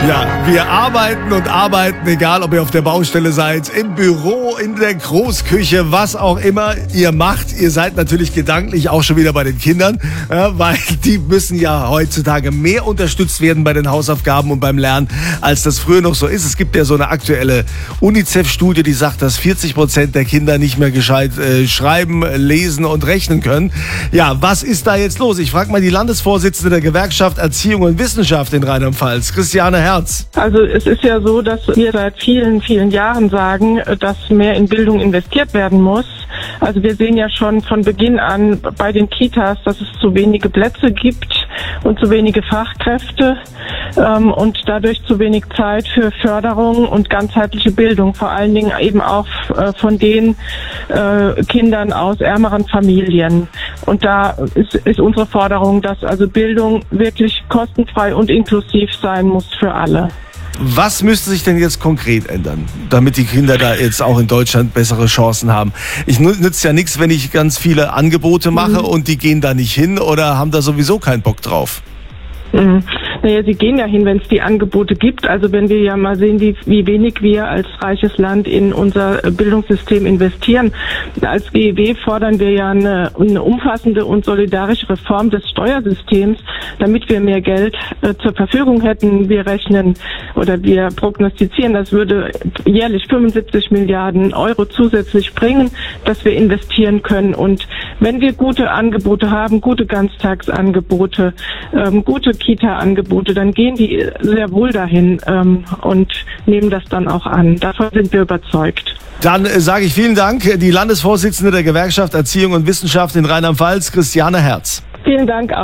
Ja, wir arbeiten und arbeiten, egal ob ihr auf der Baustelle seid, im Büro, in der Großküche, was auch immer ihr macht. Ihr seid natürlich gedanklich auch schon wieder bei den Kindern, weil die müssen ja heutzutage mehr unterstützt werden bei den Hausaufgaben und beim Lernen, als das früher noch so ist. Es gibt ja so eine aktuelle UNICEF-Studie, die sagt, dass 40% der Kinder nicht mehr gescheit schreiben, lesen und rechnen können. Ja, was ist da jetzt los? Ich frage mal die Landesvorsitzende der Gewerkschaft Erziehung und Wissenschaft in Rheinland-Pfalz, Christiane Herz. Also es ist ja so, dass wir seit vielen, vielen Jahren sagen, dass mehr in Bildung investiert werden muss. Also wir sehen ja schon von Beginn an bei den Kitas, dass es zu wenige Plätze gibt und zu wenige Fachkräfte und dadurch zu wenig Zeit für Förderung und ganzheitliche Bildung, vor allen Dingen eben auch von den Kindern aus ärmeren Familien. Und da ist unsere Forderung, dass also Bildung wirklich kostenfrei und inklusiv sein muss für alle. Was müsste sich denn jetzt konkret ändern, damit die Kinder da jetzt auch in Deutschland bessere Chancen haben? Ich nützt ja nichts, wenn ich ganz viele Angebote mache und die gehen da nicht hin oder haben da sowieso keinen Bock drauf. Naja, sie gehen ja hin, wenn es die Angebote gibt. Also wenn wir ja mal sehen, wie wenig wir als reiches Land in unser Bildungssystem investieren. Als GEW fordern wir ja eine umfassende und solidarische Reform des Steuersystems, damit wir mehr Geld zur Verfügung hätten. Wir rechnen oder wir prognostizieren, das würde jährlich 75 Milliarden Euro zusätzlich bringen, dass wir investieren können. Und wenn wir gute Angebote haben, gute Ganztagsangebote, gute Kita-Angebote, dann gehen die sehr wohl dahin und nehmen das dann auch an. Davon sind wir überzeugt. Dann sage ich vielen Dank, die Landesvorsitzende der Gewerkschaft Erziehung und Wissenschaft in Rheinland-Pfalz, Christiane Herz. Vielen Dank auch.